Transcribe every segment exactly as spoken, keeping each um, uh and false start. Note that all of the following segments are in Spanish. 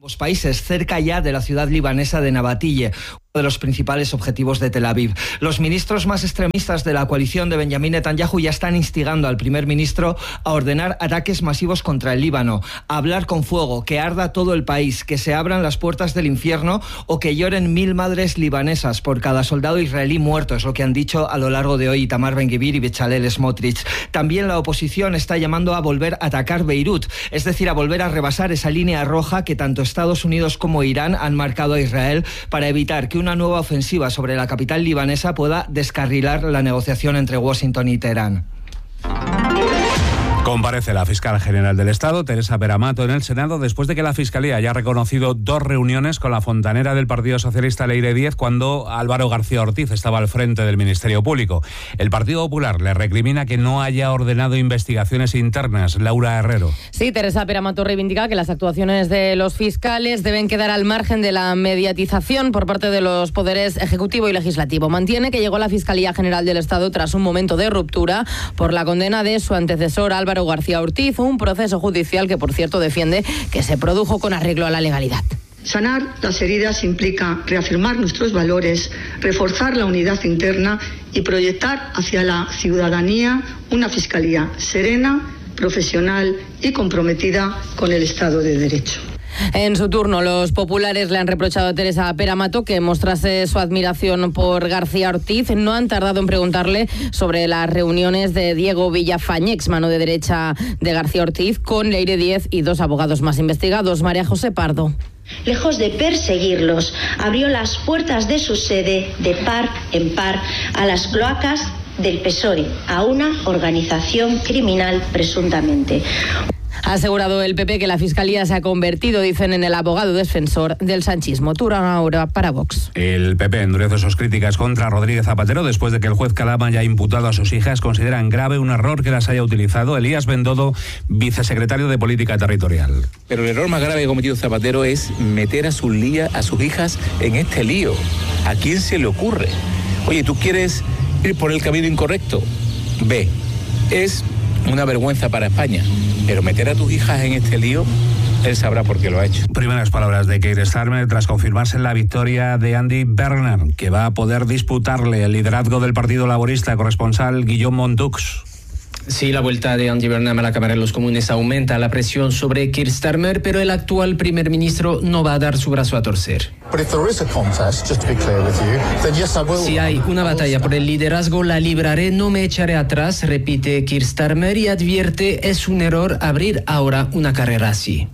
Los países cerca ya de la ciudad libanesa de Nabatille, uno de los principales objetivos de Tel Aviv. Los ministros más extremistas de la coalición de Benjamin Netanyahu ya están instigando al primer ministro a ordenar ataques masivos contra el Líbano, a hablar con fuego, que arda todo el país, que se abran las puertas del infierno o que lloren mil madres libanesas por cada soldado israelí muerto, es lo que han dicho a lo largo de hoy Itamar Ben-Gvir y Bezalel Smotrich. También la oposición está llamando a volver a atacar Beirut, es decir, a volver a rebasar esa línea roja que tanto Estados Unidos como Irán han marcado a Israel para evitar que una nueva ofensiva sobre la capital libanesa pueda descarrilar la negociación entre Washington y Teherán. Comparece la fiscal general del Estado, Teresa Peramato, en el Senado después de que la Fiscalía haya reconocido dos reuniones con la fontanera del Partido Socialista Leire Díez cuando Álvaro García Ortiz estaba al frente del Ministerio Público. El Partido Popular le recrimina que no haya ordenado investigaciones internas. Laura Herrero. Sí, Teresa Peramato reivindica que las actuaciones de los fiscales deben quedar al margen de la mediatización por parte de los poderes ejecutivo y legislativo. Mantiene que llegó a la Fiscalía General del Estado tras un momento de ruptura por la condena de su antecesor Álvaro García Ortiz, un proceso judicial que, por cierto, defiende que se produjo con arreglo a la legalidad. Sanar las heridas implica reafirmar nuestros valores, reforzar la unidad interna y proyectar hacia la ciudadanía una fiscalía serena, profesional y comprometida con el Estado de Derecho. En su turno, los populares le han reprochado a Teresa Peramato que mostrase su admiración por García Ortiz. No han tardado en preguntarle sobre las reuniones de Diego Villafañe, ex mano de derecha de García Ortiz, con Leire Díez y dos abogados más investigados. María José Pardo. Lejos de perseguirlos, abrió las puertas de su sede de par en par a las cloacas del P S O E, a una organización criminal presuntamente. Ha asegurado el P P que la Fiscalía se ha convertido, dicen, en el abogado defensor del sanchismo. Turno ahora para Vox. El P P endurece sus críticas contra Rodríguez Zapatero después de que el juez Calama haya imputado a sus hijas. Consideran grave un error que las haya utilizado. Elías Bendodo, vicesecretario de Política Territorial. Pero el error más grave que ha cometido Zapatero es meter a sus, lía, a sus hijas en este lío. ¿A quién se le ocurre? Oye, ¿tú quieres ir por el camino incorrecto? Ve, es una vergüenza para España. Pero meter a tus hijas en este lío, él sabrá por qué lo ha hecho. Primeras palabras de Keir Starmer tras confirmarse la victoria de Andy Bernard, que va a poder disputarle el liderazgo del Partido Laborista. Corresponsal Guillaume Montux. Sí, la vuelta de Andy Burnham a la Cámara de los Comunes aumenta la presión sobre Keir Starmer, pero el actual primer ministro no va a dar su brazo a torcer. Si hay una batalla por el liderazgo, la libraré, no me echaré atrás, repite Keir Starmer y advierte, es un error abrir ahora una carrera así.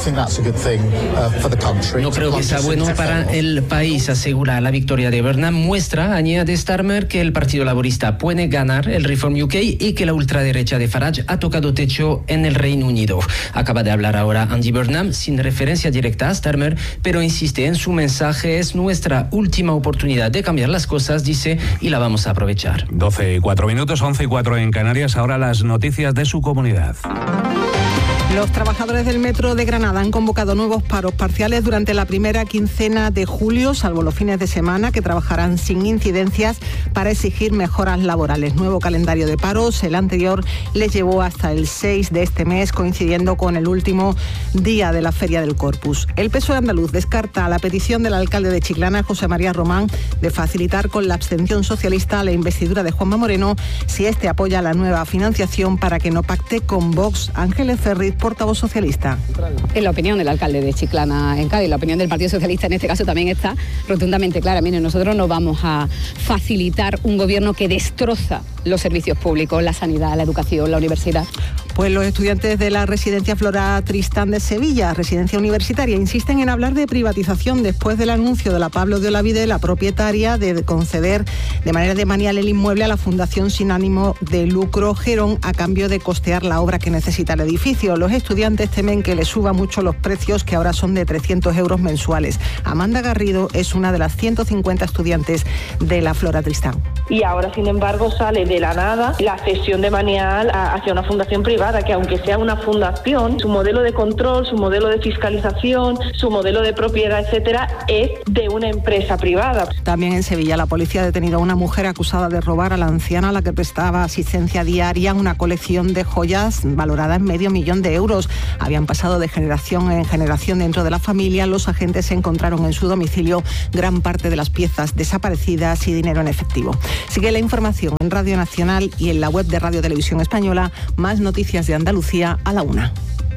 No creo que sea bueno para el país, asegura. La victoria de Burnham muestra, añade Starmer, que el Partido Laborista puede ganar el Reform U K y que la ultraderecha de Farage ha tocado techo en el Reino Unido. Acaba de hablar ahora Andy Burnham, sin referencia directa a Starmer, pero insiste en su mensaje, es nuestra última oportunidad de cambiar las cosas, dice, y la vamos a aprovechar. doce y cuatro minutos, once y cuatro en Canarias, ahora las noticias de su comunidad. Los trabajadores del Metro de Granada han convocado nuevos paros parciales durante la primera quincena de julio, salvo los fines de semana, que trabajarán sin incidencias para exigir mejoras laborales. Nuevo calendario de paros, el anterior les llevó hasta el seis de este mes, coincidiendo con el último día de la Feria del Corpus. El P S O E andaluz descarta la petición del alcalde de Chiclana, José María Román, de facilitar con la abstención socialista la investidura de Juanma Moreno si este apoya la nueva financiación para que no pacte con Vox. Ángeles Ferriz, portavoz socialista. En la opinión del alcalde de Chiclana en Cádiz, la opinión del Partido Socialista en este caso también está rotundamente clara. Miren, nosotros no vamos a facilitar un gobierno que destroza los servicios públicos, la sanidad, la educación, la universidad. Pues los estudiantes de la residencia Flora Tristán de Sevilla, residencia universitaria, insisten en hablar de privatización después del anuncio de la Pablo de Olavide, la propietaria, de conceder de manera demanial el inmueble a la Fundación sin ánimo de lucro Gerón a cambio de costear la obra que necesita el edificio. Los estudiantes temen que les suba mucho los precios, que ahora son de trescientos euros mensuales. Amanda Garrido es una de las ciento cincuenta estudiantes de la Flora Tristán. y ahora, sin embargo, sale de la nada la cesión de Manial a, hacia una fundación privada, que aunque sea una fundación, su modelo de control, su modelo de fiscalización, su modelo de propiedad, etcétera, es de una empresa privada. También en Sevilla la policía ha detenido a una mujer acusada de robar a la anciana a la que prestaba asistencia diaria una colección de joyas valorada en medio millón de euros. Habían pasado de generación en generación dentro de la familia. Los agentes encontraron en su domicilio gran parte de las piezas desaparecidas y dinero en efectivo. Sigue la información en Radio Nacional y en la web de Radio Televisión Española. Más noticias de Andalucía a la una.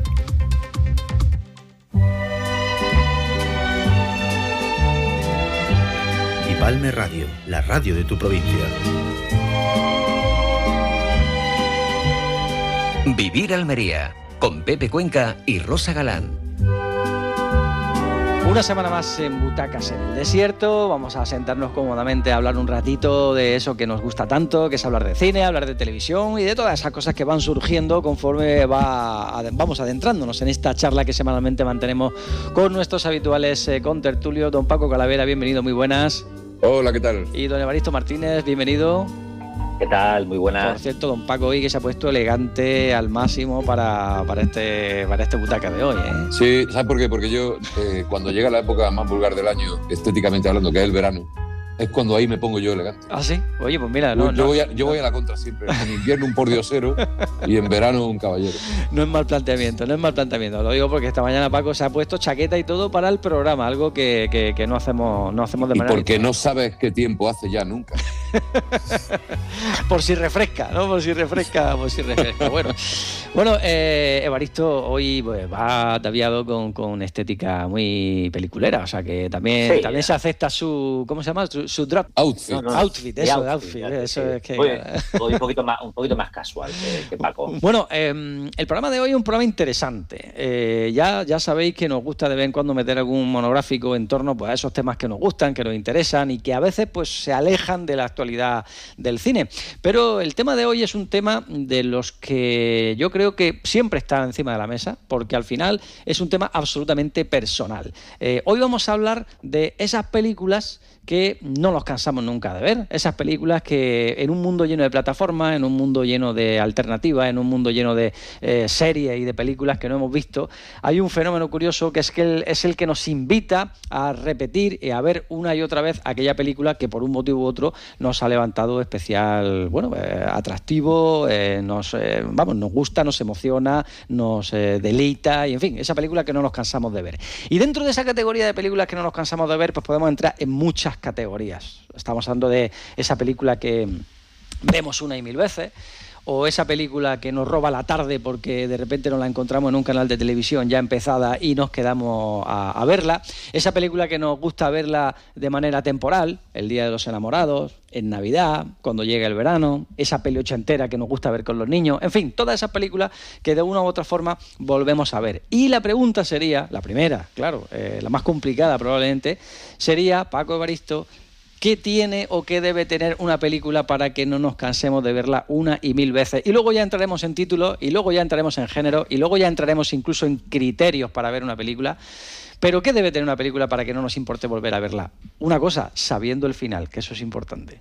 Palme Radio, la radio de tu provincia. Vivir Almería, con Pepe Cuenca y Rosa Galán. Una semana más en Butacas en el Desierto. Vamos a sentarnos cómodamente a hablar un ratito de eso que nos gusta tanto, que es hablar de cine, hablar de televisión y de todas esas cosas que van surgiendo conforme va, vamos adentrándonos en esta charla que semanalmente mantenemos con nuestros habituales eh, contertulios. Don Paco Calavera, bienvenido, muy buenas. Hola, ¿qué tal? Y don Evaristo Martínez, bienvenido. ¿Qué tal? Muy buenas. Por cierto, don Paco hoy que se ha puesto elegante al máximo para, para, este, para este butaca de hoy, ¿eh? Sí, ¿sabes por qué? Porque yo, eh, cuando llega la época más vulgar del año, estéticamente hablando, que es el verano, es cuando ahí me pongo yo elegante. ¿Ah, sí? Oye, pues mira... No, yo, no, voy a, yo voy a la contra siempre. En invierno un pordiosero y en verano un caballero. No es mal planteamiento, no es mal planteamiento. Lo digo porque esta mañana Paco se ha puesto chaqueta y todo para el programa, algo que, que, que no hacemos no hacemos de manera... Y porque no sabes qué tiempo hace ya nunca. Por si refresca, ¿no? Por si refresca, por si refresca. Bueno, bueno eh, Evaristo hoy pues, va ataviado con, con estética muy peliculera, o sea que también, sí, también se acepta su... ¿Cómo se llama? Su, su drop. Outfit. No, no, outfit, eso, outfit, outfit, outfit eso es que... Voy, voy un, poquito más, un poquito más casual que, que Paco. Bueno, eh, el programa de hoy es un programa interesante. Eh, ya, ya sabéis que nos gusta de vez en cuando meter algún monográfico en torno pues, a esos temas que nos gustan, que nos interesan y que a veces pues, se alejan de la actualidad del cine. Pero el tema de hoy es un tema de los que yo creo que siempre está encima de la mesa, porque al final es un tema absolutamente personal. Eh, hoy vamos a hablar de esas películas que no nos cansamos nunca de ver, esas películas que en un mundo lleno de plataformas, en un mundo lleno de alternativas, en un mundo lleno de eh, series y de películas que no hemos visto, hay un fenómeno curioso que es que el, es el que nos invita a repetir y a ver una y otra vez aquella película que por un motivo u otro nos ha levantado especial, bueno, eh, atractivo, eh, nos, eh, vamos, nos gusta, nos emociona, nos eh, deleita y en fin, esa película que no nos cansamos de ver. Y dentro de esa categoría de películas que no nos cansamos de ver, pues podemos entrar en muchas categorías. Estamos hablando de esa película que vemos una y mil veces, o esa película que nos roba la tarde porque de repente nos la encontramos en un canal de televisión ya empezada y nos quedamos a, a verla, esa película que nos gusta verla de manera temporal, el Día de los Enamorados, en Navidad, cuando llega el verano, esa peli ochentera que nos gusta ver con los niños, en fin, todas esas películas que de una u otra forma volvemos a ver. Y la pregunta sería, la primera, claro, eh, la más complicada probablemente, sería, Paco Evaristo, ¿qué tiene o qué debe tener una película para que no nos cansemos de verla una y mil veces? Y luego ya entraremos en título, y luego ya entraremos en género, y luego ya entraremos incluso en criterios para ver una película. Pero ¿qué debe tener una película para que no nos importe volver a verla? Una cosa, sabiendo el final, que eso es importante.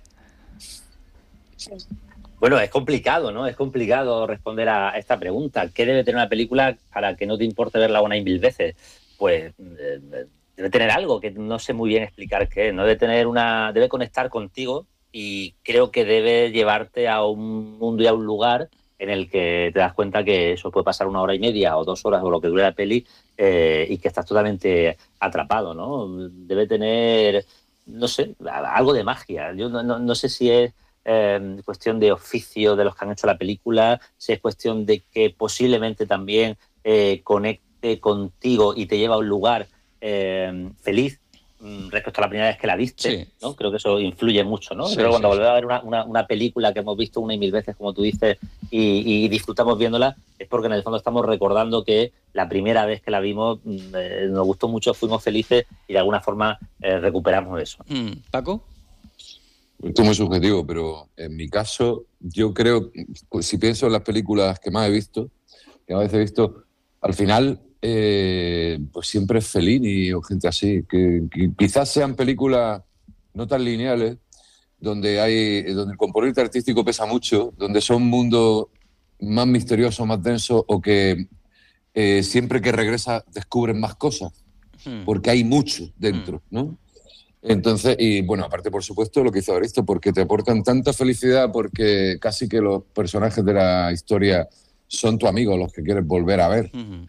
Bueno, es complicado, ¿no? Es complicado responder a esta pregunta. ¿Qué debe tener una película para que no te importe verla una y mil veces? Pues... Eh, debe tener algo que no sé muy bien explicar qué es, ¿no? Debe tener una, debe conectar contigo y creo que debe llevarte a un mundo y a un lugar en el que te das cuenta que eso puede pasar una hora y media o dos horas o lo que dure la peli eh, y que estás totalmente atrapado, ¿no? Debe tener, no sé, algo de magia. Yo no, no, no sé si es eh, cuestión de oficio de los que han hecho la película, si es cuestión de que posiblemente también eh, conecte contigo y te lleva a un lugar Eh, feliz respecto a la primera vez que la viste, sí. ¿no? Creo que eso influye mucho, ¿no? Sí, Creo que cuando sí, volvemos sí. a ver una, una, una película que hemos visto una y mil veces, como tú dices, y, y disfrutamos viéndola, es porque en el fondo estamos recordando que la primera vez que la vimos eh, nos gustó mucho, fuimos felices y de alguna forma eh, recuperamos eso. Mm. ¿Paco? Esto es muy subjetivo, pero en mi caso, yo creo, pues, si pienso en las películas que más he visto, que más veces he visto, al final... Eh, pues siempre es Fellini o gente así, que, que quizás sean películas no tan lineales, donde hay, donde el componente artístico pesa mucho, donde son mundos más misteriosos, más densos, o que eh, siempre que regresa descubren más cosas, hmm. porque hay mucho dentro, ¿no? Entonces, y bueno, aparte, por supuesto, lo que hizo Evaristo, porque te aportan tanta felicidad, porque casi que los personajes de la historia son tu amigo, los que quieres volver a ver. Uh-huh.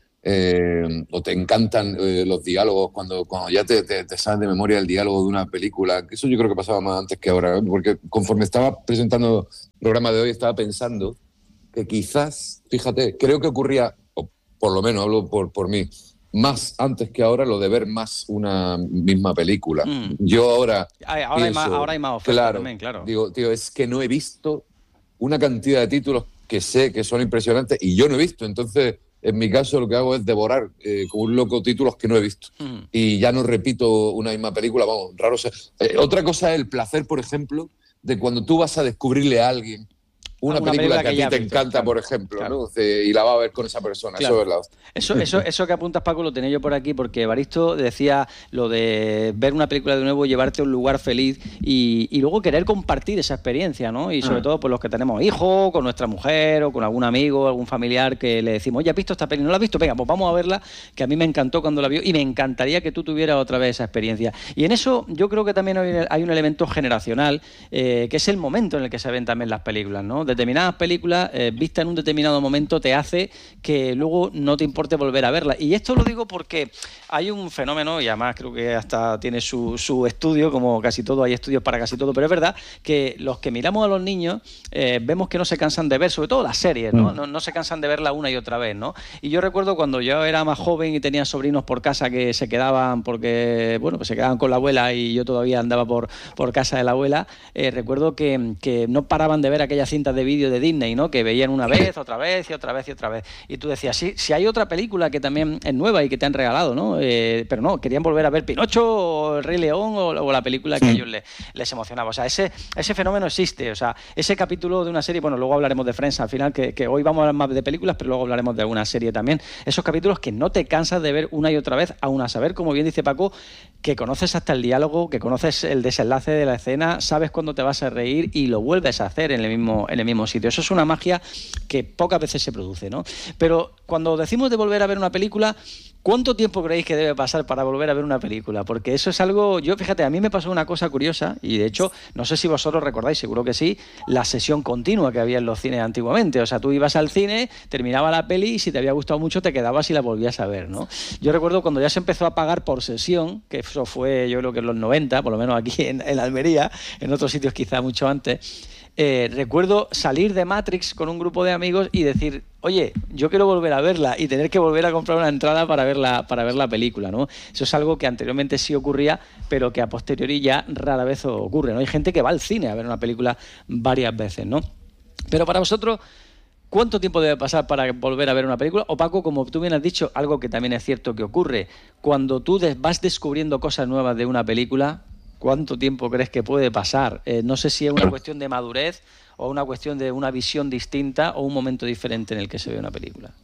Eh, o te encantan eh, los diálogos, cuando, cuando ya te, te, te sabes de memoria el diálogo de una película. Eso yo creo que pasaba más antes que ahora, ¿eh? Porque conforme estaba presentando el programa de hoy, estaba pensando que quizás, fíjate, creo que ocurría, o por lo menos hablo por, por mí, más antes que ahora lo de ver más una misma película. Mm. Yo ahora Ahora, pienso, hay, más, ahora hay más oferta claro, también, claro. Digo, tío, es que no he visto una cantidad de títulos que sé que son impresionantes y yo no he visto. Entonces, en mi caso, lo que hago es devorar eh, como un loco títulos que no he visto. Mm. Y ya no repito una misma película, vamos, raro sea. Eh, otra cosa es el placer, por ejemplo, de cuando tú vas a descubrirle a alguien Una, una película, película que, que a ti te visto, encanta, claro, por ejemplo, claro. ¿no? Y la va a ver con esa persona. Claro. Eso es la hostia. Eso, eso, eso que apuntas, Paco, lo tenía yo por aquí, porque Evaristo decía lo de ver una película de nuevo, llevarte a un lugar feliz y, y luego querer compartir esa experiencia, ¿no? Y sobre ah. todo pues los que tenemos hijos, con nuestra mujer o con algún amigo, algún familiar que le decimos, oye, ¿has visto esta película? ¿No la has visto? Venga, pues vamos a verla, que a mí me encantó cuando la vio y me encantaría que tú tuvieras otra vez esa experiencia. Y en eso yo creo que también hay un elemento generacional, eh, que es el momento en el que se ven también las películas, ¿no? Determinadas películas Eh, vista en un determinado momento te hace que luego no te importe volver a verla. Y esto lo digo porque hay un fenómeno, y además creo que hasta tiene su, su estudio, como casi todo, hay estudios para casi todo, pero es verdad que los que miramos a los niños eh, vemos que no se cansan de ver, sobre todo las series, ¿no? No, no se cansan de verla una y otra vez, ¿no? Y yo recuerdo cuando yo era más joven y tenía sobrinos por casa que se quedaban porque, bueno, pues se quedaban con la abuela y yo todavía andaba por, por casa de la abuela, eh, recuerdo que, que no paraban de ver aquellas cintas de vídeo de Disney, ¿no? Que veían una vez, otra vez y otra vez y otra vez. Y tú decías, sí, si hay otra película que también es nueva y que te han regalado, ¿no? Eh, pero no, querían volver a ver Pinocho o El Rey León o, o la película que a ellos les, les emocionaba. O sea, ese, ese fenómeno existe. O sea, ese capítulo de una serie, bueno, luego hablaremos de Friends al final, que, que hoy vamos a hablar más de películas, pero luego hablaremos de alguna serie también. Esos capítulos que no te cansas de ver una y otra vez, aún a saber, como bien dice Paco, que conoces hasta el diálogo, que conoces el desenlace de la escena, sabes cuándo te vas a reír y lo vuelves a hacer en el mismo, en el mismo sitio. Eso es una magia que pocas veces se produce, ¿no? Pero cuando decimos de volver a ver una película, ¿cuánto tiempo creéis que debe pasar para volver a ver una película? Porque eso es algo... Yo, fíjate, a mí me pasó una cosa curiosa y, de hecho, no sé si vosotros recordáis, seguro que sí, la sesión continua que había en los cines antiguamente. O sea, tú ibas al cine, terminaba la peli y si te había gustado mucho te quedabas y la volvías a ver, ¿no? Yo recuerdo cuando ya se empezó a pagar por sesión, que eso fue, yo creo que en los noventa, por lo menos aquí en, en Almería, en otros sitios quizá mucho antes... Eh, recuerdo salir de Matrix con un grupo de amigos y decir, oye, yo quiero volver a verla y tener que volver a comprar una entrada para ver la, para ver la película, ¿no? Eso es algo que anteriormente sí ocurría, pero que a posteriori ya rara vez ocurre, ¿no? Hay gente que va al cine a ver una película varias veces, ¿no? Pero para vosotros, ¿cuánto tiempo debe pasar para volver a ver una película? O Paco, como tú bien has dicho, algo que también es cierto que ocurre, cuando tú vas descubriendo cosas nuevas de una película, ¿cuánto tiempo crees que puede pasar? Eh, no sé si es una cuestión de madurez o una cuestión de una visión distinta o un momento diferente en el que se ve una película.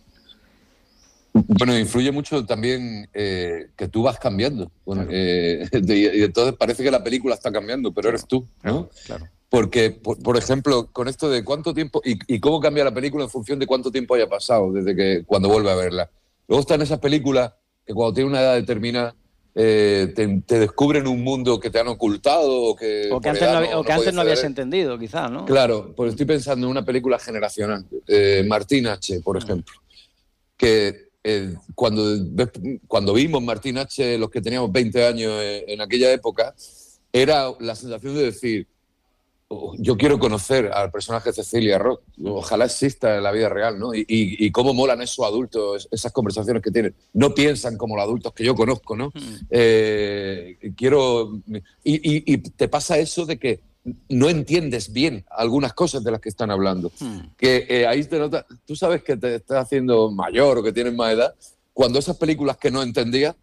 Bueno, influye mucho también eh, que tú vas cambiando. Bueno, claro. eh, y entonces parece que la película está cambiando, pero eres tú, ¿no? Claro. Porque, por, por ejemplo, con esto de cuánto tiempo y, y cómo cambia la película en función de cuánto tiempo haya pasado desde que cuando vuelve a verla. Luego están esas películas que cuando tiene una edad determinada Eh, te, te descubren un mundo que te han ocultado o que, o que antes, no, había, no, o que no, antes no habías entendido, quizás, ¿no? Claro, pues estoy pensando en una película generacional, eh, Martín H., por ejemplo, que eh, cuando, cuando vimos Martín H., los que teníamos veinte años en, en aquella época, era la sensación de decir, oh, yo quiero conocer al personaje de Cecilia Roth, ojalá exista en la vida real, ¿no? Y, y, y cómo molan esos adultos, esas conversaciones que tienen. No piensan como los adultos que yo conozco, ¿no? Mm. Eh, quiero... Y, y, y te pasa eso de que no entiendes bien algunas cosas de las que están hablando. Mm. Que eh, ahí te notas... Tú sabes que te estás haciendo mayor o que tienes más edad, cuando esas películas que no entendías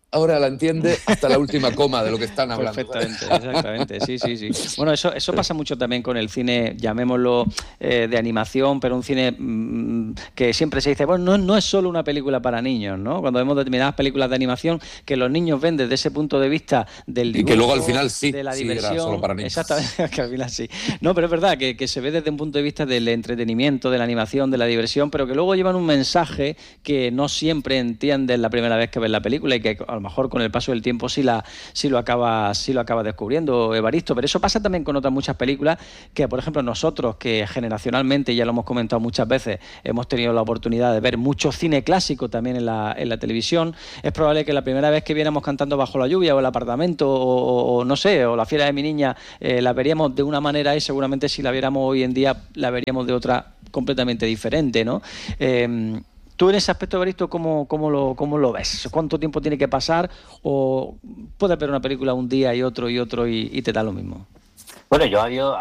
ahora la entiende hasta la última coma de lo que están hablando. Perfectamente, exactamente, sí, sí, sí. Bueno, eso, eso pasa mucho también con el cine, llamémoslo eh, de animación, pero un cine mmm, que siempre se dice, bueno, no, no es solo una película para niños, ¿no? Cuando vemos determinadas películas de animación que los niños ven desde ese punto de vista del dibujo, y que luego al final sí, de la sí diversión, era solo para niños. Exactamente, que al final sí. No, pero es verdad que, que se ve desde un punto de vista del entretenimiento, de la animación, de la diversión, pero que luego llevan un mensaje que no siempre entiendes la primera vez que ves la película y que a lo mejor con el paso del tiempo sí, la, sí lo acabas sí lo acaba descubriendo, Evaristo. Pero eso pasa también con otras muchas películas que, por ejemplo, nosotros, que generacionalmente, ya lo hemos comentado muchas veces, hemos tenido la oportunidad de ver mucho cine clásico también en la, en la televisión. Es probable que la primera vez que viéramos Cantando bajo la lluvia o El apartamento o, o no sé, o La fiera de mi niña, eh, la veríamos de una manera y seguramente si la viéramos hoy en día la veríamos de otra completamente diferente, ¿no? Eh, ¿Tú en ese aspecto, Evaristo, cómo, cómo, lo, cómo lo ves? ¿Cuánto tiempo tiene que pasar? ¿O puedes ver una película un día y otro y otro y, y te da lo mismo? Bueno, yo había,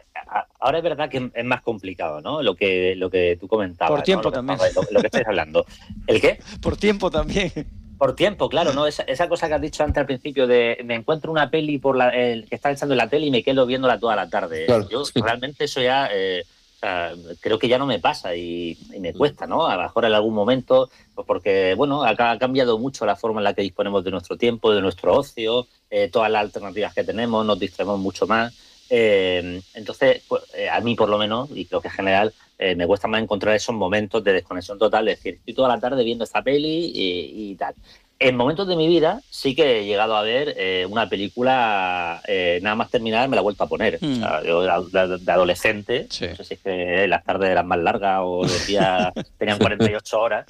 ahora es verdad que es más complicado, ¿no? Lo que, lo que tú comentabas. Por tiempo, ¿no? también. Lo, lo que estáis hablando. ¿El qué? Por tiempo también. Por tiempo, claro, ¿no? Esa, esa cosa que has dicho antes al principio de me encuentro una peli por la, el, que está echando en la tele y me quedo viéndola toda la tarde. Claro, yo sí. realmente eso ya... Eh, O sea, creo que ya no me pasa y, y me cuesta, ¿no? A lo mejor en algún momento, pues porque, bueno, ha, ha cambiado mucho la forma en la que disponemos de nuestro tiempo, de nuestro ocio, eh, todas las alternativas que tenemos, nos distraemos mucho más. Eh, entonces, pues, eh, a mí por lo menos, y creo que en general, eh, me cuesta más encontrar esos momentos de desconexión total, de decir, estoy toda la tarde viendo esta peli y, y tal. En momentos de mi vida sí que he llegado a ver eh, una película eh, nada más terminar me la he vuelto a poner. Mm. O sea, yo de, de adolescente, sí. No sé si es que las tardes eran más largas o los días tenían cuarenta y ocho horas.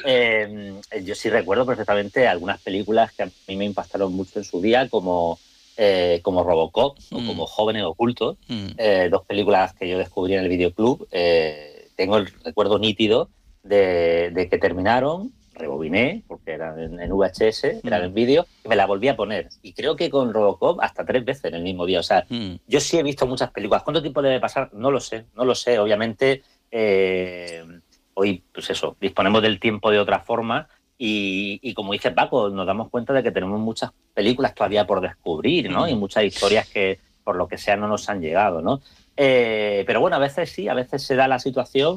Eh, yo sí recuerdo perfectamente algunas películas que a mí me impactaron mucho en su día, como, eh, como Robocop mm. o como Jóvenes Ocultos, mm. eh, dos películas que yo descubrí en el videoclub. Eh, tengo el recuerdo nítido de, de que terminaron. Rebobiné, porque eran en, en V H S, eran mm. en vídeo, y me la volví a poner. Y creo que con Robocop hasta tres veces en el mismo día. O sea, mm. yo sí he visto muchas películas. ¿Cuánto tiempo debe pasar? No lo sé, no lo sé. Obviamente, eh, hoy, pues eso, disponemos del tiempo de otra forma y, y como dice Paco, nos damos cuenta de que tenemos muchas películas todavía por descubrir, ¿no? Mm. Y muchas historias que, por lo que sea, no nos han llegado, ¿no? Eh, pero bueno, a veces sí, a veces se da la situación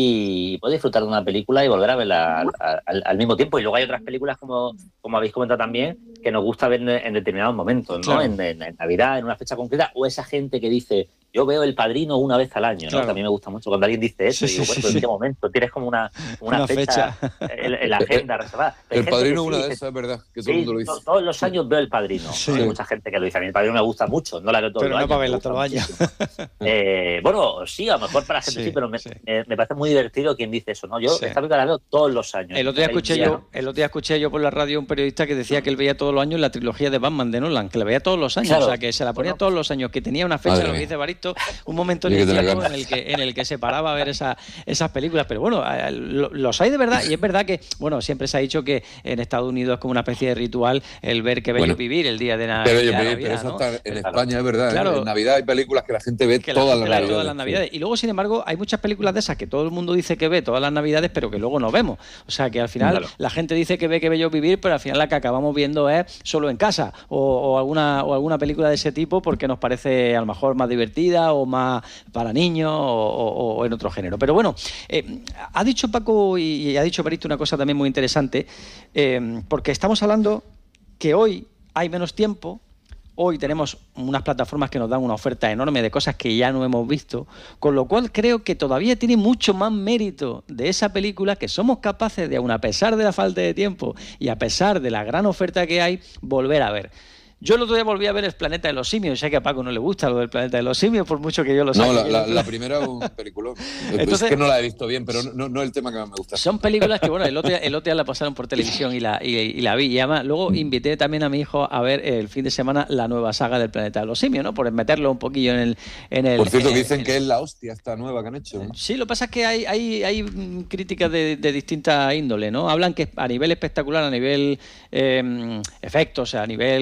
y puedes disfrutar de una película y volver a verla al, al, al mismo tiempo. Y luego hay otras películas, como, como habéis comentado también, que nos gusta ver en determinados momentos, ¿no? Claro. En, en, en Navidad, en una fecha concreta, o esa gente que dice, yo veo El Padrino una vez al año, ¿no? Claro. Que a mí me gusta mucho cuando alguien dice eso, sí, y digo, bueno, sí, ¿en sí. qué momento? Tienes como una, una, una fecha, fecha. En, en la agenda reservada. El Padrino una sí, de esas, es verdad, que todo el sí, mundo lo dice. Todos los años veo El Padrino. Sí. Hay mucha gente que lo dice. A mí El Padrino me gusta mucho, no la veo todos pero los no años. Pero no para verla todos los años. eh, bueno, sí, a lo mejor para la gente sí, sí pero me, sí. eh, me parece muy divertido quien dice eso, ¿no? Yo sí. esta película la veo todos los años. El otro día escuché yo, ¿no? el otro día escuché yo por la radio un periodista que decía que él veía todos los años la trilogía de Batman de Nolan, que la veía todos los años, claro. O sea, que se la ponía bueno. todos los años, que tenía una fecha, Madre lo que dice Evaristo, un momento en el, tiempo en el que en el que se paraba a ver esa, esas películas. Pero bueno, los hay de verdad, y es verdad que, bueno, siempre se ha dicho que en Estados Unidos es como una especie de ritual el ver Qué bello bueno, vivir el día de Navidad. Qué bello vivir, pero eso ¿no? está en claro. España, es verdad. Claro. En Navidad hay películas que la gente ve que todas, la las todas las Navidades. Y luego, sin embargo, hay muchas películas de esas que todo el mundo dice que ve todas las Navidades, pero que luego no vemos. O sea, que al final claro. la gente dice que ve Qué bello vivir, pero al final la que acabamos viendo es Solo en casa o, o, alguna, o alguna película de ese tipo porque nos parece a lo mejor más divertida o más para niños o, o, o en otro género. Pero bueno, eh, ha dicho Paco y, y ha dicho Evaristo una cosa también muy interesante, eh, porque estamos hablando que hoy hay menos tiempo. Hoy tenemos unas plataformas que nos dan una oferta enorme de cosas que ya no hemos visto, con lo cual creo que todavía tiene mucho más mérito de esa película que somos capaces de, aun a pesar de la falta de tiempo y a pesar de la gran oferta que hay, volver a ver. Yo el otro día volví a ver El planeta de los simios. Sé que a Paco no le gusta lo del planeta de los simios, por mucho que yo lo saque. No, la, la, la primera es un peliculón. Entonces, es que no la he visto bien, pero no, no es el tema que más me gusta. Son películas que, bueno, el otro día, el otro día la pasaron por televisión y la, y, y la vi. Y además, luego invité también a mi hijo a ver el fin de semana la nueva saga del planeta de los simios, ¿no? Por meterlo un poquillo en el... En el por cierto, en que el, dicen el, que es la hostia esta nueva que han hecho, ¿no? Sí, lo que pasa es que hay, hay, hay críticas de, de distinta índole, ¿no? Hablan que a nivel espectacular, a nivel eh, efectos, a nivel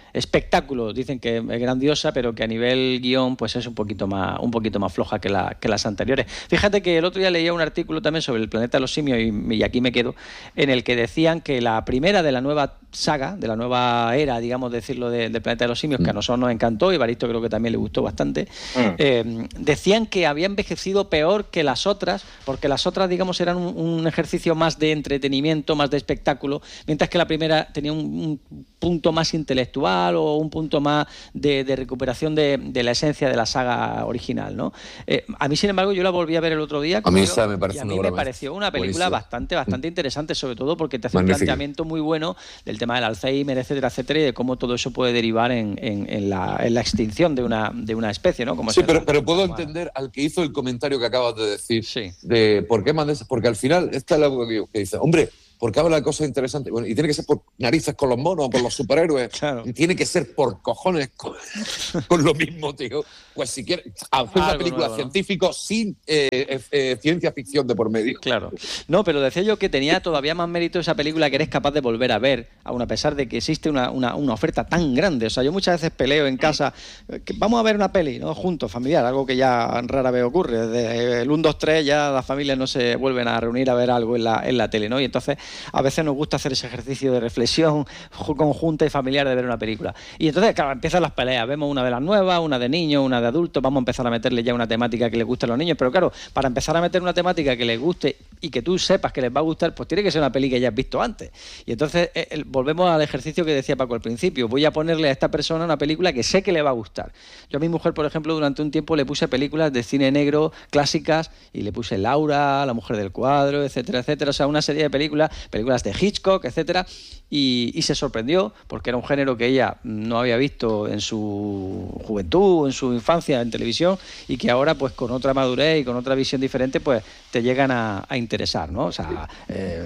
espectáculo dicen que es grandiosa, pero que a nivel guión pues es un poquito más un poquito más floja que, la, que las anteriores. Fíjate que el otro día leía un artículo también sobre el planeta de los simios, y, y aquí me quedo, en el que decían que la primera de la nueva saga, de la nueva era, digamos, decirlo, de, del planeta de los simios, que a nosotros nos encantó, y Evaristo creo que también le gustó bastante, mm. eh, decían que había envejecido peor que las otras, porque las otras, digamos, eran un, un ejercicio más de entretenimiento, más de espectáculo, mientras que la primera tenía un, un punto más intelectual o un punto más de, de recuperación de, de la esencia de la saga original, ¿no? Eh, a mí, sin embargo, yo la volví a ver el otro día. A mí esa me parece y a mí una me pareció una película buenísima. bastante, bastante interesante, sobre todo porque te hace Magnífica. un planteamiento muy bueno del tema del Alzheimer, etcétera, etcétera, y de cómo todo eso puede derivar en, en, en, la, en la extinción de una, de una especie, ¿no? Como sí, pero, pero puedo entender al que hizo el comentario que acabas de decir, sí. de por qué mandas, porque al final esta es la que dice, hombre, porque habla de cosas interesantes. Bueno, y tiene que ser por narices con los monos o con los superhéroes. Claro. Y tiene que ser por cojones con, con lo mismo, tío. Pues si quieres hacer una película nuevo, científica, ¿no? sin eh, eh, ciencia ficción de por medio. Claro. No, pero decía yo que tenía todavía más mérito esa película que eres capaz de volver a ver, aun a pesar de que existe una, una, una oferta tan grande. O sea, yo muchas veces peleo en casa, que vamos a ver una peli, ¿no? Juntos, familiar, algo que ya rara vez ocurre. Desde el uno, dos, tres ya las familias no se vuelven a reunir a ver algo en la, en la tele, ¿no? Y entonces a veces nos gusta hacer ese ejercicio de reflexión conjunta y familiar de ver una película. Y entonces, claro, empiezan las peleas. Vemos una de las nuevas, una de niños, una de adultos. Vamos a empezar a meterle ya una temática que les guste a los niños. Pero claro, para empezar a meter una temática que les guste y que tú sepas que les va a gustar, pues tiene que ser una peli que ya has visto antes. Y entonces eh, el, volvemos al ejercicio que decía Paco al principio. Voy a ponerle a esta persona una película que sé que le va a gustar. Yo a mi mujer, por ejemplo, durante un tiempo le puse películas de cine negro clásicas y le puse Laura, La mujer del cuadro, etcétera, etcétera. O sea, una serie de películas, películas de Hitchcock, etcétera, y, y se sorprendió porque era un género que ella no había visto en su juventud, en su infancia en televisión, y que ahora pues con otra madurez y con otra visión diferente pues te llegan a, a interesar, ¿no? O sea, eh,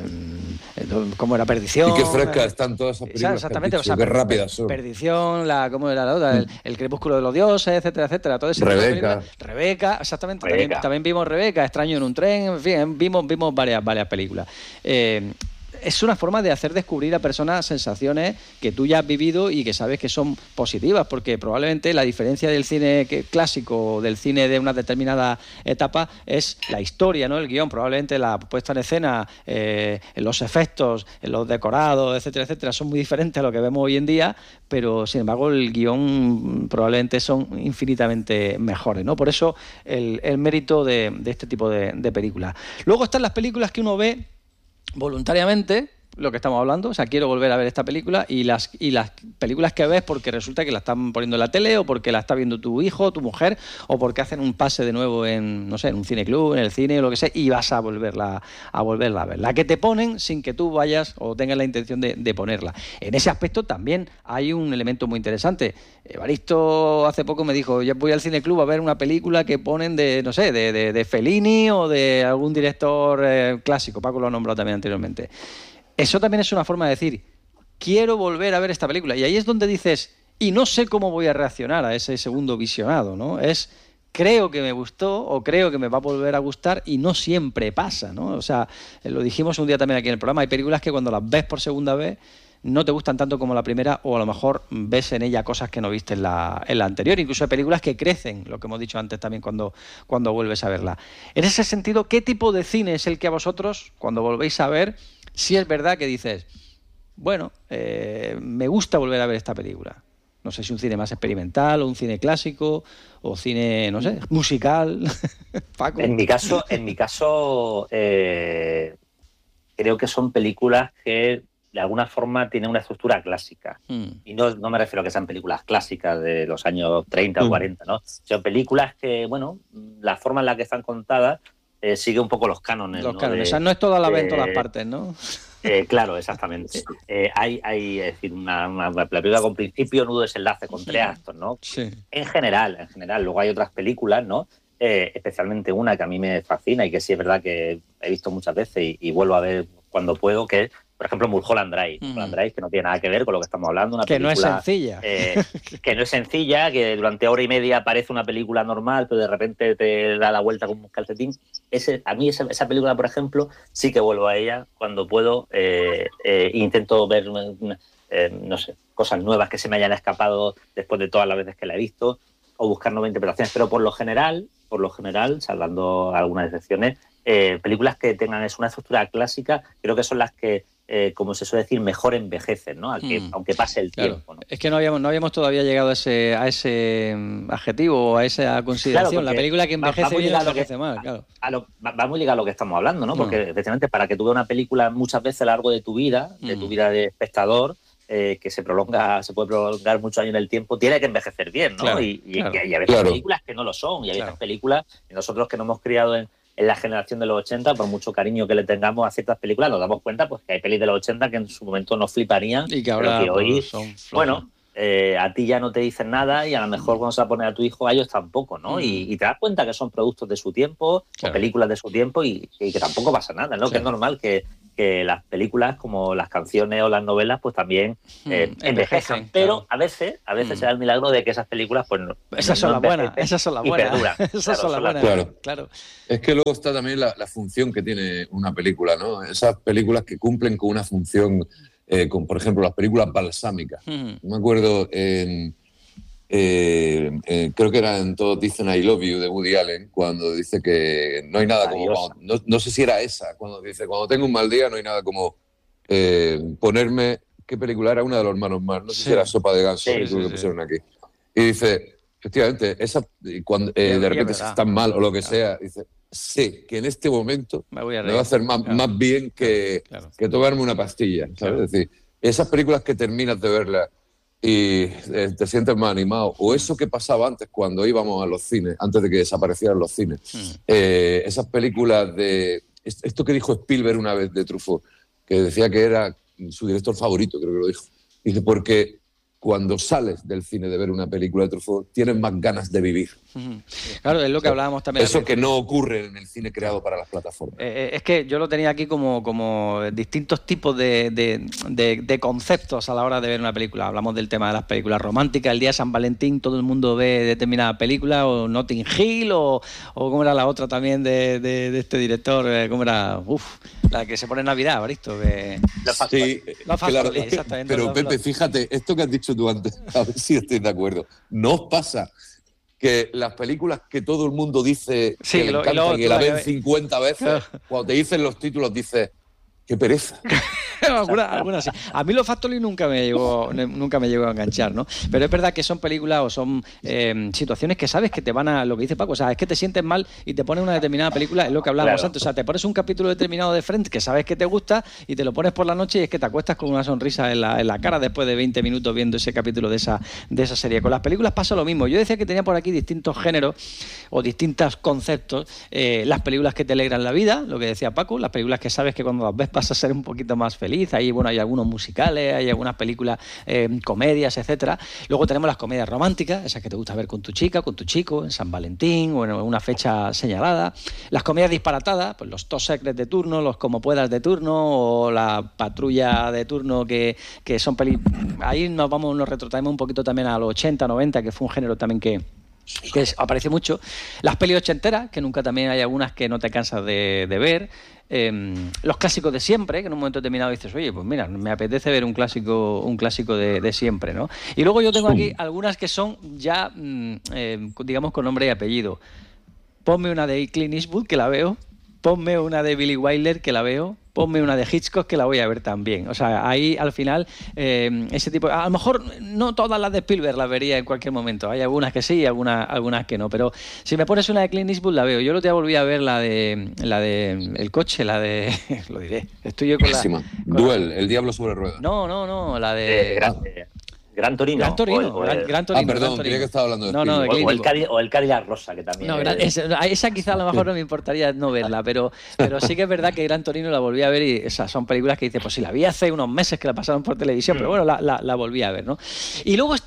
como era Perdición. Y qué frescas están todas esas películas. Exactamente, dicho, o sea, qué rápidas son. Perdición, la, ¿cómo era la otra? El, el crepúsculo de los dioses, etcétera, etcétera. Todo ese Rebeca. Rebeca, exactamente. Rebeca. También, también vimos Rebeca, Extraño en un tren, en fin, vimos, vimos varias, varias películas. Eh, Es una forma de hacer descubrir a personas sensaciones que tú ya has vivido y que sabes que son positivas, porque probablemente la diferencia del cine clásico o del cine de una determinada etapa es la historia, ¿no? El guión, probablemente la puesta en escena, eh, los efectos, los decorados, etcétera, etcétera, son muy diferentes a lo que vemos hoy en día, pero sin embargo el guión probablemente son infinitamente mejores, ¿no? Por eso el, el mérito de, de este tipo de, de películas. Luego están las películas que uno ve voluntariamente, lo que estamos hablando, o sea, quiero volver a ver esta película, y las y las películas que ves porque resulta que la están poniendo en la tele, o porque la está viendo tu hijo, tu mujer, o porque hacen un pase de nuevo en, no sé, en un cineclub, en el cine o lo que sea, y vas a volverla a volverla a ver. La que te ponen sin que tú vayas o tengas la intención de, de ponerla. En ese aspecto también hay un elemento muy interesante. Evaristo hace poco me dijo, yo voy al cineclub a ver una película que ponen de, no sé, de, de, de Fellini o de algún director eh, clásico. Paco lo ha nombrado también anteriormente. Eso también es una forma de decir, quiero volver a ver esta película. Y ahí es donde dices, y no sé cómo voy a reaccionar a ese segundo visionado, ¿no? Es, creo que me gustó o creo que me va a volver a gustar, y no siempre pasa, ¿no? O sea, lo dijimos un día también aquí en el programa, hay películas que cuando las ves por segunda vez no te gustan tanto como la primera, o a lo mejor ves en ella cosas que no viste en la, en la anterior. Incluso hay películas que crecen, lo que hemos dicho antes también cuando, cuando vuelves a verla. En ese sentido, ¿qué tipo de cine es el que a vosotros, cuando volvéis a ver, si es verdad que dices, bueno, eh, me gusta volver a ver esta película? No sé si un cine más experimental, o un cine clásico, o cine, no sé, musical. Paco. En mi caso, en mi caso eh, creo que son películas que de alguna forma tienen una estructura clásica. Mm. Y no, no me refiero a que sean películas clásicas de los años treinta mm. o cuarenta, ¿no? Son películas que, bueno, la forma en la que están contadas eh, sigue un poco los cánones. Los ¿no? cánones, de, o sea, no es toda la vez en de, todas partes, ¿no? Eh, claro, exactamente. Eh, hay, hay, es decir, una, una, una película con principio, nudo, desenlace, con tres actos, ¿no? Sí. En general, en general. Luego hay otras películas, ¿no? Eh, especialmente una que a mí me fascina y que sí es verdad que he visto muchas veces y, y vuelvo a ver cuando puedo, que es por ejemplo, Mulholland Drive, mm. Mulholland Drive, que no tiene nada que ver con lo que estamos hablando. Una que película, no es sencilla. Eh, que no es sencilla, que durante hora y media parece una película normal, pero de repente te da la vuelta como un calcetín. Ese, a mí esa, esa película, por ejemplo, sí que vuelvo a ella cuando puedo. Eh, eh, intento ver, eh, no sé, cosas nuevas que se me hayan escapado después de todas las veces que la he visto, o buscar nuevas interpretaciones. Pero por lo general, por lo general, salvando algunas excepciones, eh, películas que tengan es una estructura clásica, creo que son las que, eh, como se suele decir, mejor envejecen, ¿no? Que, mm. Aunque pase el claro. tiempo, ¿no? Es que no habíamos, no habíamos todavía llegado a ese, a ese adjetivo o a esa consideración. Claro, la película que envejece bien envejece mal, claro. A lo, va, va muy ligado a lo que estamos hablando, ¿no? Porque, no. efectivamente, para que tú veas una película muchas veces a lo largo de tu vida, de mm. tu vida de espectador, Eh, que se prolonga, se puede prolongar muchos años en el tiempo, tiene que envejecer bien, ¿no? Claro, y, y, claro, y, y a veces claro. películas que no lo son, y a veces claro. películas, y nosotros que nos hemos criado en, en la generación de los ochenta, por mucho cariño que le tengamos a ciertas películas, nos damos cuenta pues que hay pelis de los ochenta que en su momento nos fliparían, y que ahora pero que hoy, pues, son bueno, eh, a ti ya no te dicen nada, y a lo mejor cuando se va a poner a tu hijo, a ellos tampoco, ¿no? Mm. Y, y te das cuenta que son productos de su tiempo, claro. o películas de su tiempo, y, y que tampoco pasa nada, ¿no? Claro. Que es normal que que las películas como las canciones o las novelas pues también eh, mm, envejezcan, pero claro. a veces a veces mm. se da el milagro de que esas películas pues no, esas son no las buenas, esas son las buenas, esas claro, son las buenas, claro. claro. Es que luego está también la, la función que tiene una película, ¿no? Esas películas que cumplen con una función, eh, con por ejemplo las películas balsámicas. Mm. Me acuerdo en Eh, eh, creo que era en Todos dicen I Love You de Woody Allen, cuando dice que no hay nada como cuando, no, no sé si era esa, cuando dice cuando tengo un mal día no hay nada como eh, ponerme, ¿qué película era? Una de los hermanos más, no sé sí. si era Sopa de Ganso, sí, sí, que pusieron sí. aquí, y dice efectivamente esa, cuando eh, de repente se están mal o lo que claro. sea, dice sé que en este momento me, voy a, me va a hacer más, claro. más bien que, claro. que tomarme una pastilla, ¿sabes? Claro. Es decir, esas películas que terminas de verlas y te sientes más animado, o eso que pasaba antes cuando íbamos a los cines, antes de que desaparecieran los cines, mm. eh, esas películas de... Esto que dijo Spielberg una vez de Truffaut, que decía que era su director favorito, creo que lo dijo, dice, porque cuando sales del cine de ver una película de Truffaut, tienes más ganas de vivir. Uh-huh. Claro, es lo que hablábamos también. Eso que no ocurre en el cine creado para las plataformas. Eh, es que yo lo tenía aquí como, como distintos tipos de, de, de, de conceptos a la hora de ver una película. Hablamos del tema de las películas románticas, el día de San Valentín todo el mundo ve determinada película, o Notting Hill, o, o cómo era la otra también de, de, de este director, cómo era, uf, la que se pone en Navidad, ¿visto? Que... Sí, la claro, exactamente. Pero Pepe, fíjate, esto que has dicho tú antes, a ver si estoy de acuerdo. ¿No os pasa que las películas que todo el mundo dice sí, que le encantan y que la ven cincuenta veces, cuando te dicen los títulos dices, qué pereza? algunas, algunas sí. A mí los Factory nunca me llegó, nunca me llegó a enganchar, ¿no? Pero es verdad que son películas o son eh, situaciones que sabes que te van a, lo que dice Paco, o sea, es que te sientes mal y te pones una determinada película, es lo que hablábamos claro. antes, o sea, te pones un capítulo determinado de Friends que sabes que te gusta y te lo pones por la noche y es que te acuestas con una sonrisa en la, en la cara después de veinte minutos viendo ese capítulo de esa, de esa serie. Con las películas pasa lo mismo. Yo decía que tenía por aquí distintos géneros o distintos conceptos. Eh, las películas que te alegran la vida, lo que decía Paco, las películas que sabes que cuando las ves vas a ser un poquito más feliz. Ahí, bueno, hay algunos musicales, hay algunas películas, eh, comedias, etcétera. Luego tenemos las comedias románticas, esas que te gusta ver con tu chica, con tu chico, en San Valentín o en una fecha señalada. Las comedias disparatadas, pues los Top Secret de turno, los Como Puedas de turno, o la Patrulla de turno, que, que son peli... Ahí nos vamos, nos retrotraemos un poquito también a los ochenta, noventa, que fue un género también que... que aparece mucho. Las pelis ochenteras, que nunca también hay algunas que no te cansas de, de ver. Eh, los clásicos de siempre, que en un momento determinado dices, oye, pues mira, me apetece ver un clásico un clásico de, de siempre, ¿no? Y luego yo tengo aquí algunas que son ya, eh, digamos, con nombre y apellido. Ponme una de Clint Eastwood, que la veo. Ponme una de Billy Wilder, que la veo. Ponme una de Hitchcock, que la voy a ver también. O sea, ahí al final, eh, ese tipo... A lo mejor no todas las de Spielberg las vería en cualquier momento. Hay algunas que sí y algunas, algunas que no. Pero si me pones una de Clint Eastwood, la veo. Yo el otro día volví a ver la de... La de El coche, la de... Lo diré. Estoy yo con la... Con Duel, la... El diablo sobre ruedas. No, no, no. La de... Eh, grande. Gran Torino. Gran Torino, o el, gran, gran Torino. Ah, perdón, creía que estaba hablando de no, no, de o, el Cadillac, o el Cadillac Rosa, que también... No, es... esa, esa quizá a lo mejor no me importaría no verla, pero, pero sí que es verdad que Gran Torino la volví a ver y esas son películas que dices, pues sí, la vi hace unos meses que la pasaron por televisión, pero bueno, la, la, la volví a ver, ¿no? Y luego está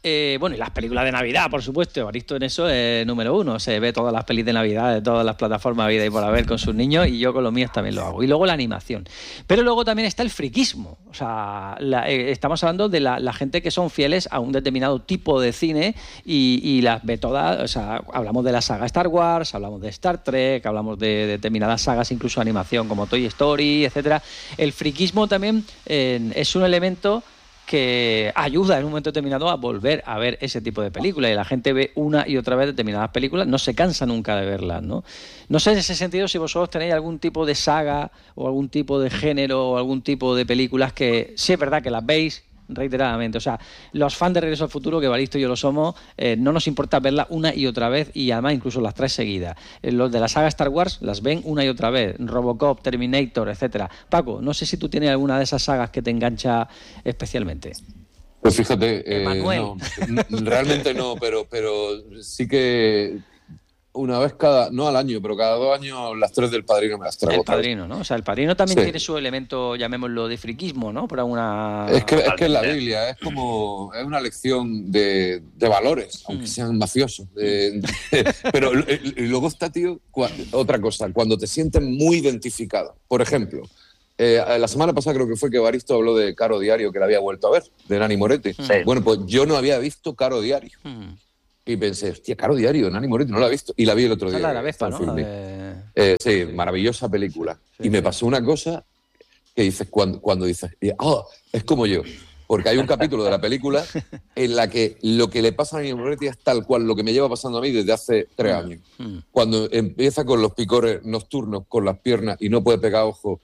eh, bueno, y las películas de Navidad, por supuesto. Evaristo en eso es número uno. Se ve todas las pelis de Navidad de todas las plataformas vida y por haber con sus niños, y yo con los míos también lo hago. Y luego la animación. Pero luego también está el friquismo. O sea, la, eh, estamos hablando de la, la gente que son fieles a un determinado tipo de cine y, y las ve todas. O sea, hablamos de la saga Star Wars, hablamos de Star Trek, hablamos de, de determinadas sagas, incluso animación como Toy Story, etcétera. El friquismo también eh, es un elemento que ayuda en un momento determinado a volver a ver ese tipo de películas, y la gente ve una y otra vez determinadas películas, no se cansa nunca de verlas, ¿no? No sé en ese sentido si vosotros tenéis algún tipo de saga o algún tipo de género o algún tipo de películas que sí es verdad que las veis reiteradamente. O sea, los fans de Regreso al Futuro, que Evaristo y yo lo somos, eh, no nos importa verla una y otra vez, y además incluso las tres seguidas. Eh, los de la saga Star Wars las ven una y otra vez, Robocop, Terminator, etcétera. Paco, no sé si tú tienes alguna de esas sagas que te engancha especialmente. Pues fíjate, eh, Manuel. No, realmente no, pero, pero sí que una vez cada, no al año, pero cada dos años las tres del Padrino me las traigo. El Padrino, ¿no? O sea, el Padrino también sí. tiene su elemento, llamémoslo, de friquismo, ¿no? Por alguna... Es que es, que es la Biblia, es como, es una lección de, de valores, aunque Mm. sean mafiosos. De, de, pero y luego está, tío, cua- otra cosa, cuando te sientes muy identificado. Por ejemplo, eh, la semana pasada creo que fue que Evaristo habló de Caro Diario, que la había vuelto a ver, de Nani Moretti. Sí. Bueno, pues yo no había visto Caro Diario. Mm. Y pensé, hostia, Caro Diario, Nani Moretti, no la he visto. Y la vi el otro Esa día. es la de la Vespa, en ¿no? Filmin. La de- Eh, sí, maravillosa película. Y me pasó una cosa que dices cuando, cuando dices, oh, es como yo. Porque hay un capítulo de la película en la que lo que le pasa a Nani Moretti es tal cual lo que me lleva pasando a mí desde hace tres años. Mm. Cuando empieza con los picores nocturnos, con las piernas y no puede pegar ojo,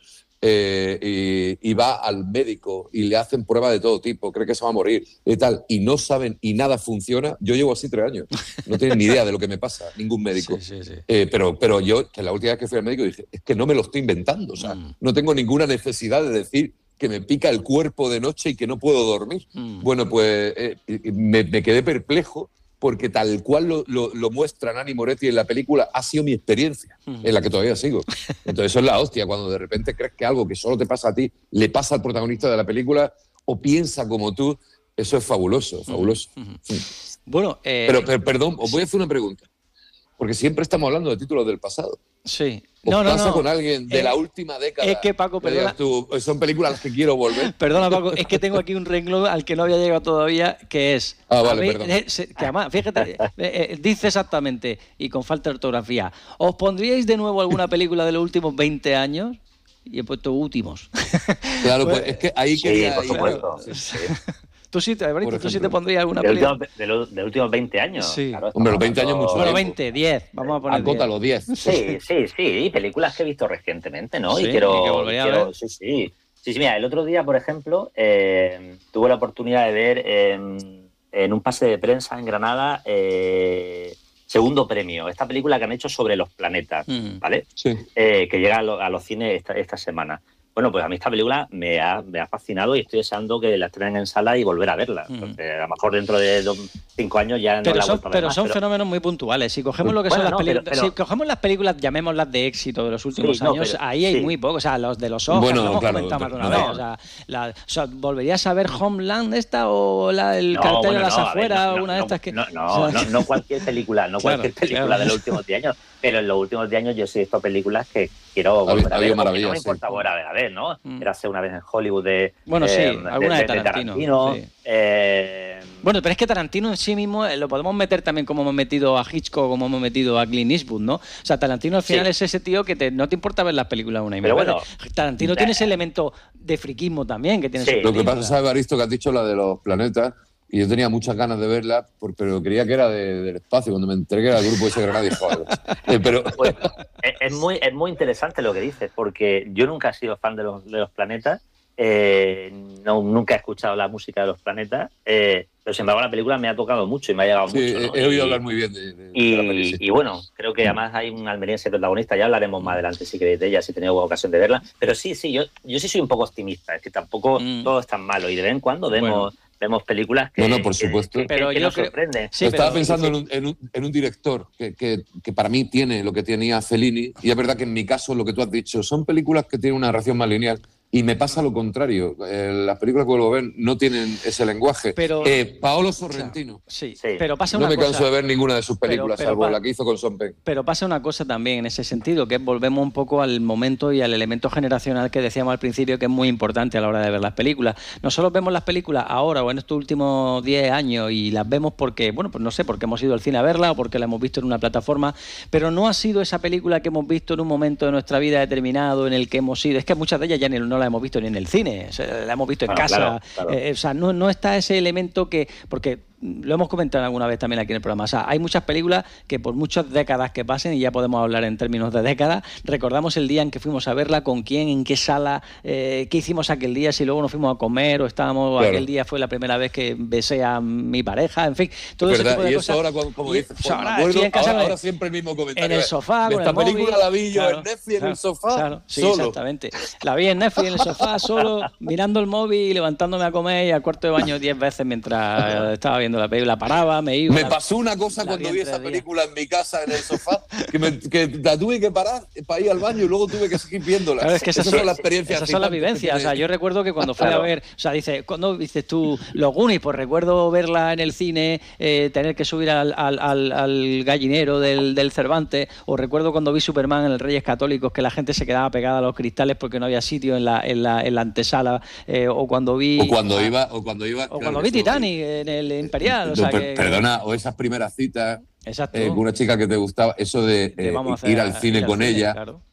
eh, y, y va al médico y le hacen pruebas de todo tipo, cree que se va a morir y tal, y no saben y nada funciona. Yo llevo así tres años, no tienen ni idea de lo que me pasa, ningún médico. Sí, sí, sí. Eh, pero, pero yo, que la última vez que fui al médico dije, es que no me lo estoy inventando, o sea, Mm. no tengo ninguna necesidad de decir que me pica el cuerpo de noche y que no puedo dormir. Mm. Bueno, pues eh, me, me quedé perplejo porque tal cual lo, lo, lo muestra Nani Moretti en la película ha sido mi experiencia, Mm. en la que todavía sigo. Entonces eso es la hostia, cuando de repente crees que algo que solo te pasa a ti le pasa al protagonista de la película o piensa como tú, eso es fabuloso, fabuloso. Sí. Bueno, eh, Pero, pero, perdón, os voy a hacer una pregunta, porque siempre estamos hablando de títulos del pasado. sí. ¿Os No, no, pasa no. con alguien de Eh, la última década? es que, Paco, que digas perdona. tú, son películas a las que quiero volver. Perdona, Paco, es que tengo aquí un renglón al que no había llegado todavía, que es... Ah, vale, habéis- perdón. eh, se- que además, fíjate, eh, eh, dice exactamente, y con falta de ortografía, ¿os pondríais de nuevo alguna película de los últimos veinte años? Y he puesto últimos. Claro, pues es que ahí Sí, quería por ir. supuesto. Sí. Sí. Tú sí, te, Alberto, Por tú sí te ejemplo. pondrías alguna De, película. últimos, de, los, de los últimos veinte años. Sí. Claro, Hombre, los estamos veinte años hablando- mucho Bueno, tiempo. veinte, diez, vamos a poner diez. Acótalo, diez. Sí, sí, sí, películas que he visto recientemente, ¿no? Sí, y quiero, y que volvería a quiero- ver. sí, sí. Sí, sí, mira, el otro día, por ejemplo, eh, tuve la oportunidad de ver en, en un pase de prensa en Granada eh, Segundo Premio, esta película que han hecho sobre los planetas, Mm. ¿vale? Sí. Eh, que llega a, lo- a los cines esta, esta semana. Bueno, pues a mí esta película me ha, me ha fascinado y estoy deseando que la estrenen en sala y volver a verla. Mm. Porque a lo mejor dentro de dos, cinco años ya no Pero la he son, vuelto a ver pero más, son pero- fenómenos muy puntuales. Si cogemos lo que Bueno, son las no, películas, pero- pero- si cogemos las películas, llamémoslas de éxito de los últimos Sí, no, años, pero- ahí hay sí. muy poco. O sea, los de los Oscars, Bueno, lo hemos claro, comentado más de una pero- vez. no. O sea, la- o sea, ¿volverías a ver Homeland esta o la, el No, cartel bueno, de las no, a ver, afueras no, o no, una de no, estas que... No, no, o sea, no, no cualquier película, no Claro, cualquier película claro. de los últimos diez años, pero en los últimos diez años yo sí he visto películas que quiero Ha volver a habido ver, porque maravillas, no me sí. importa volver a ver, a ver, ¿no? Mm. Era hacer una vez en Hollywood de... Bueno, sí, eh, alguna de Tarantino, sí. eh, Bueno, pero es que Tarantino en sí mismo eh, lo podemos meter también como hemos metido a Hitchcock, como hemos metido a Clint Eastwood, ¿no? O sea, Tarantino al final Sí. es ese tío que te, no te importa ver las películas una y mil Pero veces. bueno, Tarantino eh, tiene ese elemento de friquismo también que tiene Sí. su Lo que película. pasa, ¿sabes, Evaristo, que has dicho la de los planetas? Y yo tenía muchas ganas de verla, por- pero creía que era de- del espacio. Cuando me enteré que era el grupo ese Granada, dije, joder. Eh, pero, Pues, es, es muy, es muy interesante lo que dices, porque yo nunca he sido fan de los, de los planetas, eh, no, nunca he escuchado la música de los planetas, eh, pero sin embargo la película me ha tocado mucho y me ha llegado sí, mucho. ¿no? he, he oído Y- hablar muy bien de, de- de Y, la peli, sí. y bueno, creo que además hay un almeriense protagonista, ya hablaremos más adelante si queréis de ella, si he tenido ocasión de verla, pero sí, sí, yo, yo sí soy un poco optimista, es que tampoco Mm. todo es tan malo y de vez en cuando vemos, Bueno. vemos películas que, No, no, por que- supuesto. que- Pero que yo nos creo- sorprenden. Sí, Estaba pero- pensando en un, en, un, en un director que, que, que para mí tiene lo que tenía Fellini, y es verdad que en mi caso lo que tú has dicho son películas que tienen una narración más lineal, Y me pasa lo contrario. Eh, las películas que vuelvo a ver no tienen ese lenguaje. Pero, eh, Paolo Sorrentino. Sí, sí, pero pasa una No me cosa, canso de ver ninguna de sus películas, pero, pero, salvo la que hizo con Sean Penn. Pero pasa una cosa también en ese sentido, que volvemos un poco al momento y al elemento generacional que decíamos al principio, que es muy importante a la hora de ver las películas. Nosotros vemos las películas ahora o en estos últimos diez años y las vemos porque, bueno, pues no sé, porque hemos ido al cine a verla o porque la hemos visto en una plataforma, pero no ha sido esa película que hemos visto en un momento de nuestra vida determinado en el que hemos ido. Es que muchas de ellas ya ni, no las hemos visto ni en el cine. O sea, la hemos visto en bueno, casa, claro, claro. Eh, o sea, no, no está ese elemento que, porque lo hemos comentado alguna vez también aquí en el programa, o sea, hay muchas películas que por muchas décadas que pasen, y ya podemos hablar en términos de décadas, recordamos el día en que fuimos a verla, con quién, en qué sala, eh, qué hicimos aquel día, si luego nos fuimos a comer o estábamos, claro. aquel día fue la primera vez que besé a mi pareja, en fin, todo ese tipo de y cosas. Eso ahora, como y, dices, pues ahora, acuerdo, en casa ahora, de, ahora siempre el mismo comentario. En el sofá, con esta el película móvil, la vi yo claro, en Netflix, claro, en el sofá, claro, sí, solo. Exactamente. La vi en Netflix, en el sofá, solo, mirando el móvil y levantándome a comer y al cuarto de baño diez veces mientras estaba viendo la película, paraba, me iba. Me pasó una cosa cuando vi esa película en mi casa, en el sofá, que, me, que la tuve que parar para ir al baño y luego tuve que seguir viéndola. Claro, es que esas, esas son, son las experiencias. Esas son las vivencias. O sea, yo recuerdo que cuando fui claro. a ver, o sea, dice, cuando dices tú, Los Goonies, pues recuerdo verla en el cine, eh, tener que subir al, al, al, al gallinero del, del Cervantes, o recuerdo cuando vi Superman en el Reyes Católicos, que la gente se quedaba pegada a los cristales porque no había sitio en la, en la, en la antesala, eh, o cuando vi... O cuando iba... O cuando, iba, o claro cuando vi Titanic en el Imperial. O sea, no, que, perdona, o esas primeras citas Exacto. Eh, con una chica que te gustaba, eso de eh, ir al cine ir al con cine, ella, claro.